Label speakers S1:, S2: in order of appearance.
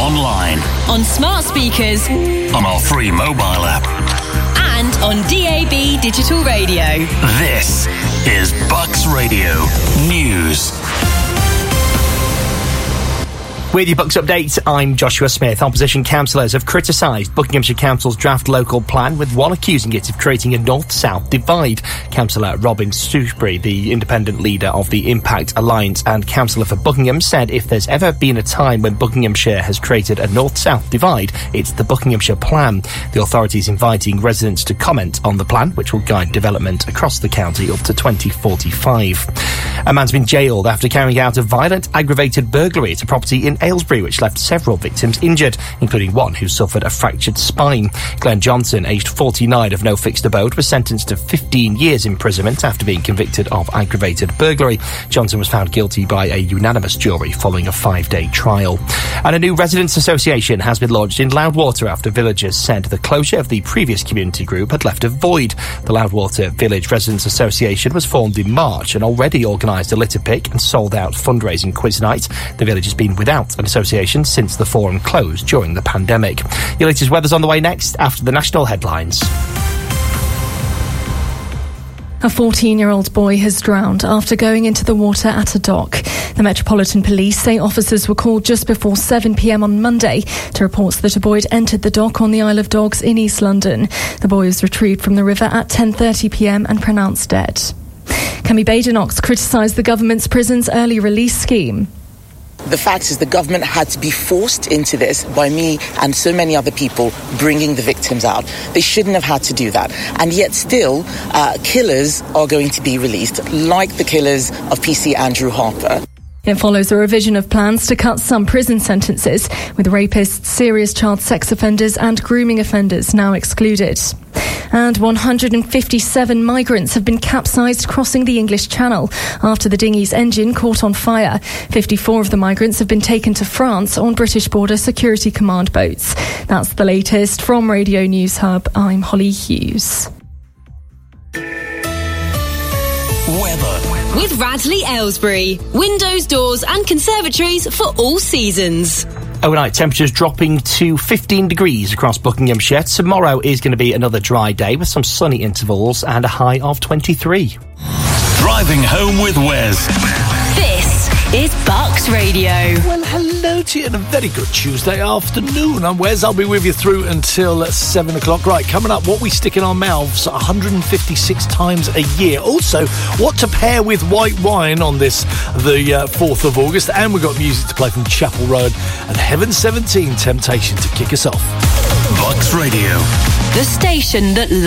S1: online,
S2: on smart speakers,
S1: on our free mobile app,
S2: and on DAB digital radio.
S1: This is Bucks Radio News.
S3: With your Bucks update, I'm Joshua Smith. Opposition councillors have criticised Buckinghamshire Council's draft local plan, with one accusing it of creating a north-south divide. Councillor Robin Shrewsbury, the independent leader of the Impact Alliance and councillor for Buckingham, said if there's ever been a time when Buckinghamshire has created a north-south divide, it's the Buckinghamshire plan. The authority's inviting residents to comment on the plan, which will guide development across the county up to 2045. A man's been jailed after carrying out a violent, aggravated burglary at a property in Aylesbury, which left several victims injured, including one who suffered a fractured spine. Glenn Johnson, aged 49 of no fixed abode, was sentenced to 15 years imprisonment after being convicted of aggravated burglary. Johnson was found guilty by a unanimous jury following a 5-day trial. And a new residents' association has been launched in Loudwater after villagers said the closure of the previous community group had left a void. The Loudwater Village Residents Association was formed in March and already organised a litter pick and sold out fundraising quiz night. The village has been without an association since the forum closed during the pandemic. Your latest weather's on the way next after the national headlines.
S4: A 14-year-old boy has drowned after going into the water at a dock. The Metropolitan Police say officers were called just before 7 p.m. on Monday to reports that a boy had entered the dock on the Isle of Dogs in East London. The boy was retrieved from the river at 10:30 p.m. and pronounced dead. Kemi Badenoch criticised the government's prisons early release scheme.
S5: The fact is the government had to be forced into this by me and so many other people bringing the victims out. They shouldn't have had to do that. And yet still, killers are going to be released, like the killers of PC Andrew Harper.
S4: It follows a revision of plans to cut some prison sentences, with rapists, serious child sex offenders and grooming offenders now excluded. And 157 migrants have been capsized crossing the English Channel after the dinghy's engine caught on fire. 54 of the migrants have been taken to France on British Border Security Command boats. That's the latest from Radio News Hub. I'm Holly Hughes.
S1: Weather.
S2: With Radley Aylesbury. Windows, doors and conservatories for all seasons.
S3: Overnight temperatures dropping to 15 degrees across Buckinghamshire. Tomorrow is going to be another dry day with some sunny intervals and a high of 23.
S1: Driving home with Wes.
S2: This is Bucks Radio.
S6: Well, hello to you and a very good Tuesday afternoon. I'm Wes. I'll be with you through until 7 o'clock. Right, coming up, what we stick in our mouths 156 times a year. Also, what to pair with white wine on this, the 4th of August. And we've got music to play from Chapel Road and Heaven 17 Temptation to kick us off.
S1: Bucks Radio.
S2: The station that